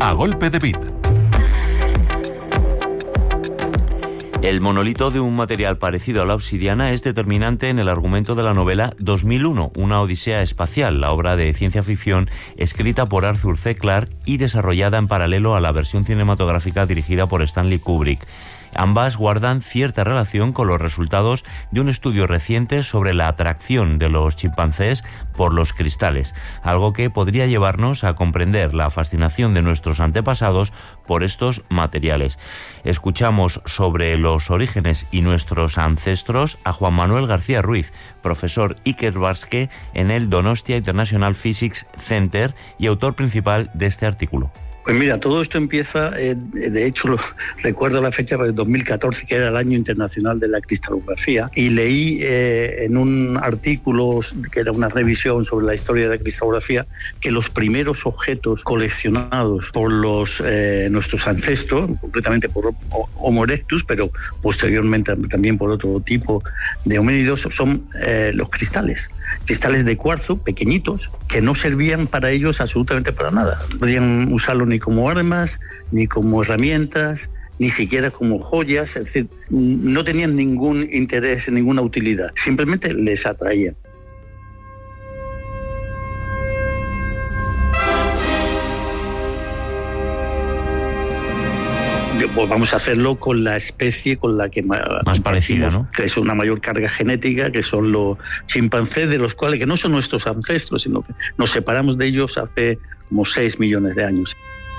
A golpe de bit. El monolito de un material parecido a la obsidiana es determinante en el argumento de la novela 2001, una odisea espacial, la obra de ciencia ficción escrita por Arthur C. Clarke y desarrollada en paralelo a la versión cinematográfica dirigida por Stanley Kubrick. Ambas guardan cierta relación con los resultados de un estudio reciente sobre la atracción de los chimpancés por los cristales, algo que podría llevarnos a comprender la fascinación de nuestros antepasados por estos materiales. Escuchamos sobre los orígenes y nuestros ancestros a Juan Manuel García Ruiz, profesor Iker Basque en el Donostia International Physics Center y autor principal de este artículo. Pues mira, todo esto empieza, de hecho recuerdo la fecha de 2014, que era el Año Internacional de la Cristalografía, y leí en un artículo que era una revisión sobre la historia de la cristalografía que los primeros objetos coleccionados por nuestros ancestros, concretamente por Homo erectus, pero posteriormente también por otro tipo de homínidos, son los cristales de cuarzo pequeñitos que no servían para ellos absolutamente para nada. No podían usarlo ni como armas, ni como herramientas, ni siquiera como joyas, es decir, no tenían ningún interés, ninguna utilidad, simplemente les atraían. Pues vamos a hacerlo con la especie con la que más parecida, ¿no? Que es una mayor carga genética, que son los chimpancés, de los cuales que no son nuestros ancestros, sino que nos separamos de ellos hace como 6 millones de años.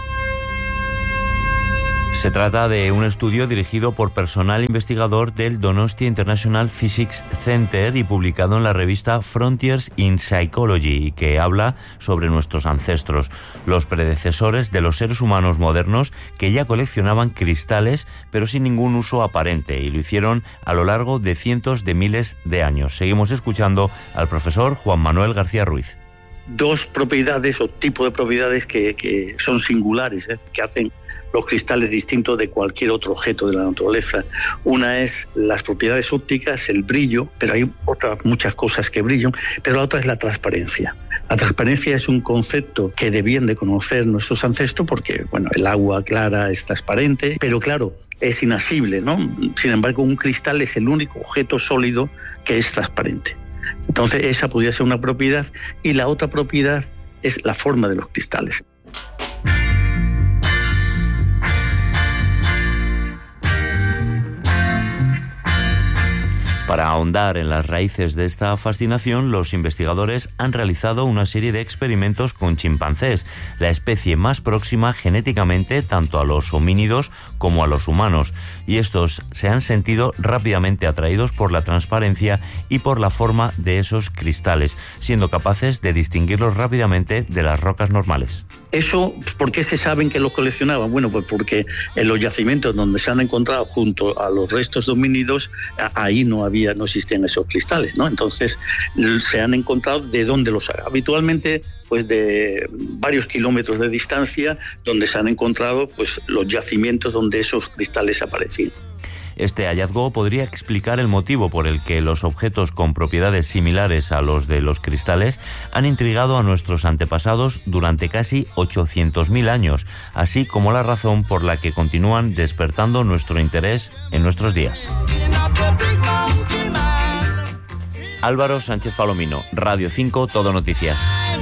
Se trata de un estudio dirigido por personal investigador del Donostia International Physics Center y publicado en la revista Frontiers in Psychology, que habla sobre nuestros ancestros, los predecesores de los seres humanos modernos que ya coleccionaban cristales pero sin ningún uso aparente, y lo hicieron a lo largo de cientos de miles de años. Seguimos escuchando al profesor Juan Manuel García Ruiz. Dos propiedades o tipo de propiedades que son singulares, que hacen los cristales distintos de cualquier otro objeto de la naturaleza. Una es las propiedades ópticas, el brillo, pero hay otras muchas cosas que brillan, pero la otra es la transparencia. La transparencia es un concepto que debían de conocer nuestros ancestros porque, bueno, el agua clara es transparente, pero claro, es inasible, ¿no? Sin embargo, un cristal es el único objeto sólido que es transparente. Entonces, esa podría ser una propiedad, y la otra propiedad es la forma de los cristales. Para ahondar en las raíces de esta fascinación, los investigadores han realizado una serie de experimentos con chimpancés, la especie más próxima genéticamente tanto a los homínidos como a los humanos, y estos se han sentido rápidamente atraídos por la transparencia y por la forma de esos cristales, siendo capaces de distinguirlos rápidamente de las rocas normales. Eso, ¿por qué se saben que los coleccionaban? Bueno, pues porque en los yacimientos donde se han encontrado junto a los restos de homínidos, ahí no existían esos cristales, ¿no? Entonces se han encontrado de dónde los hay. Habitualmente, pues de varios kilómetros de distancia, donde se han encontrado pues los yacimientos donde esos cristales aparecían. Este hallazgo podría explicar el motivo por el que los objetos con propiedades similares a los de los cristales han intrigado a nuestros antepasados durante casi 800.000 años, así como la razón por la que continúan despertando nuestro interés en nuestros días. Álvaro Sánchez Palomino, Radio 5, Todo Noticias.